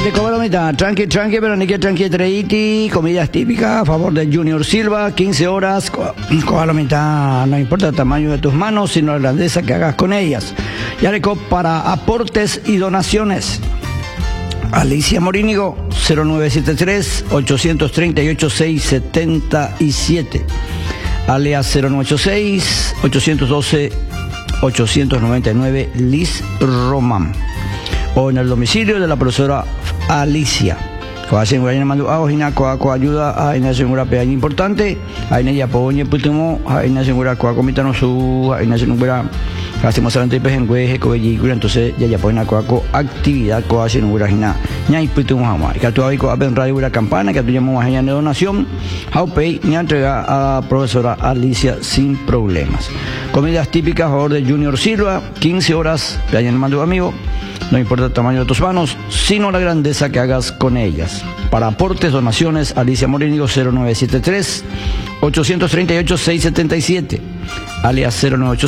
Vaya, cobalomita, tranqui, pero ni que tranqui treiti, comidas típicas a favor de Junior Silva, 15 horas, cobalomita, no importa el tamaño de tus manos, sino la grandeza que hagas con ellas. Yareco para aportes y donaciones. Alicia Morínigo, 0973-838-677. Alias 0986-812-899, Liz Román. O en el domicilio de la profesora Alicia. Coasen guayana mando ahojina coa ayuda a ina segura pe importante, a ina ya poñe putimo, a ina segura coa comita no su, a ina segura hacemos solamente pejengüe coelli, entonces ya ponen coa actividad coa segura hina, ñai putimo jamás. Que tú habiko aben radio una campana que tú llamamos a de donación, Haupay ni entrega a profesora Alicia sin problemas. Comidas típicas a favor de Junior Silva, 15 horas, pe mando amigo. No importa el tamaño de tus manos, sino la grandeza que hagas con ellas. Para aportes, donaciones, Alicia Morínigo, 0973-838-677. Alias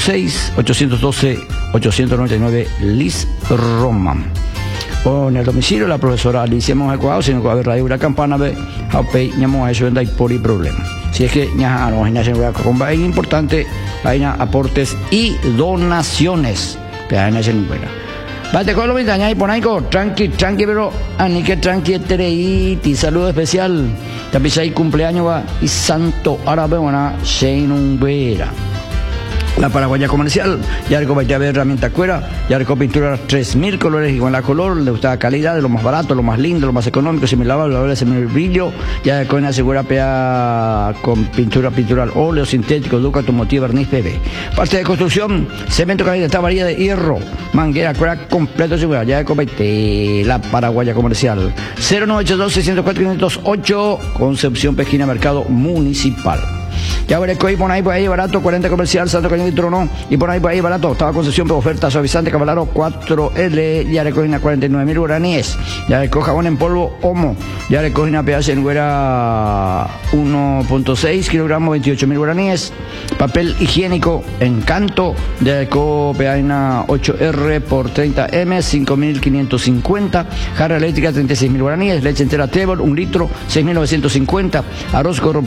0986-812-899, Liz Roman. O en el domicilio, la profesora Alicia Mojecoao, si no puede radio una campana, ve, Haupay, ñamo a eso, y por y problema. Si es que, ña, no, es importante, hay aportes y donaciones. Que hay en ese nivel. Vate con lo mismo, y ponaico, tranqui, pero ani que tranqui tereiti, saludo especial. También hay cumpleaños va y santo árabe buena, Sheinunguera. La paraguaya comercial, ya recopé herramienta cuera, ya recopé pintura 3.000 colores igual la color, le gusta la calidad, de lo más barato, lo más lindo, lo más económico, similar, semi brillo, ya recopé una segura pea con pintura óleo sintético, duca, automotiva, verniz, PV. Parte de construcción, cemento calidad, esta varilla de hierro, manguera, cuera completo segura, ya recopé la paraguaya comercial. 0982-604-508, Concepción Pesquina, Mercado Municipal. Ya veré que por ahí barato, 40 comercial, Santo Cañón y Trono, y por ahí barato, estaba concesión por oferta, suavizante, Cavalaro 4L, ya recogen a 49.000 guaraníes, ya recoge jabón en polvo, Homo, ya recogen a pedazo en güera 1.6 kilogramos, 28.000 guaraníes, papel higiénico, Encanto, ya recoge pedazo 8R por 30M, 5.550, jarra eléctrica 36.000 guaraníes, leche entera Tebor, 1 litro, 6.950, arroz